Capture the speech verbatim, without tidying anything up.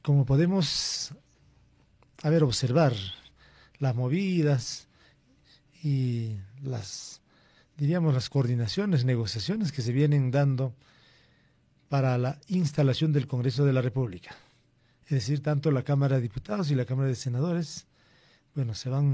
como podemos, a ver, observar las movidas y las, diríamos, las coordinaciones, negociaciones que se vienen dando para la instalación del Congreso de la República. Es decir, tanto la Cámara de Diputados y la Cámara de Senadores, bueno, se van